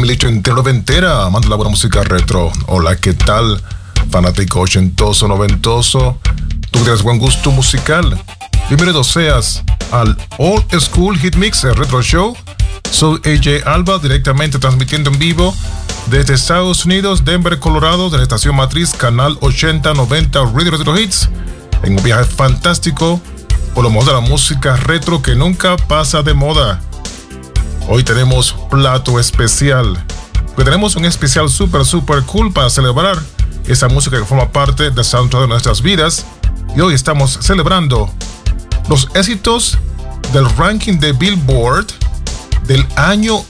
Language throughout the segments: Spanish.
familia ochentera, amante de la buena música retro. Hola, ¿qué tal? Fanático ochentoso, noventoso. Tú tienes buen gusto musical. Bienvenido seas al Old School Hit Mix, el Retro Show. Soy AJ Alba, directamente transmitiendo en vivo desde Estados Unidos, Denver, Colorado, de la estación matriz Canal 8090 Radio Retro Hits, en un viaje fantástico por lo mejor de la música retro que nunca pasa de moda. Hoy tenemos plato especial, porque tenemos un especial super cool para celebrar esa música que forma parte del soundtrack de nuestras vidas. Y hoy estamos celebrando los éxitos del ranking de Billboard del año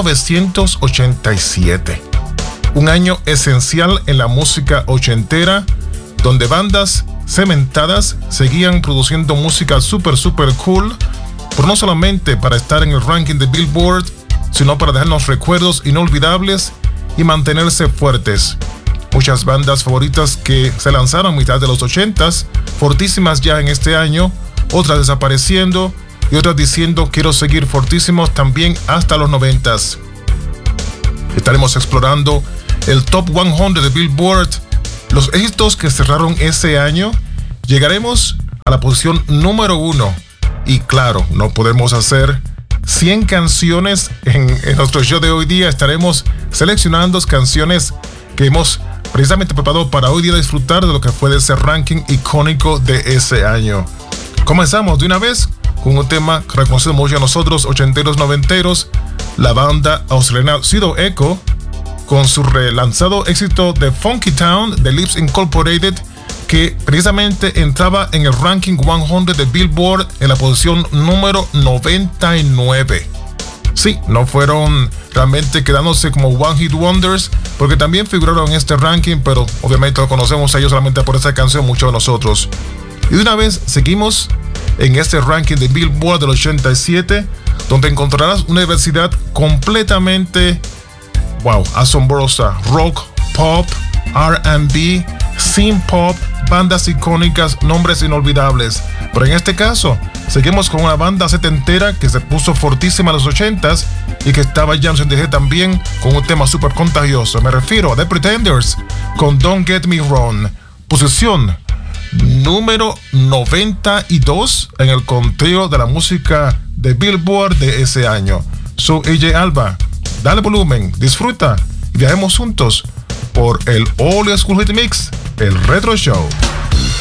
1987. Un año esencial en la música ochentera, donde bandas cementadas seguían produciendo música super cool, pero no solamente para estar en el ranking de Billboard, sino para dejarnos recuerdos inolvidables y mantenerse fuertes. Muchas bandas favoritas que se lanzaron a mitad de los 80s, fortísimas ya en este año, otras desapareciendo y otras diciendo quiero seguir fortísimos también hasta los 90s. Estaremos explorando el Top 100 de Billboard, los éxitos que cerraron ese año. Llegaremos a la posición número 1 y claro, no podemos hacer 100 canciones en nuestro show de hoy día. Estaremos seleccionando canciones que hemos precisamente preparado para hoy día disfrutar de lo que fue ese ranking icónico de ese año. Comenzamos de una vez con un tema que reconocemos mucho a nosotros, ochenteros, noventeros, la banda australiana Pseudo Echo, con su relanzado éxito de Funky Town de Lips Incorporated, que precisamente entraba en el ranking 100 de Billboard en la posición número 99. Sí, no fueron realmente quedándose como One Hit Wonders, porque también figuraron en este ranking, pero obviamente lo conocemos a ellos solamente por esa canción, muchos de nosotros. Y de una vez seguimos en este ranking de Billboard del 87, donde encontrarás una diversidad completamente, asombrosa. Rock, pop, R&B, synth pop, bandas icónicas, nombres inolvidables. Pero en este caso, seguimos con una banda setentera que se puso fortísima en los 80s y que estaba ya en CDG también con un tema súper contagioso. Me refiero a The Pretenders con Don't Get Me Wrong. Posición número 92 en el conteo de la música de Billboard de ese año. Soy AJ Alba. Dale volumen, disfruta y viajemos juntos por el Old School Hit Mix, el Retro Show.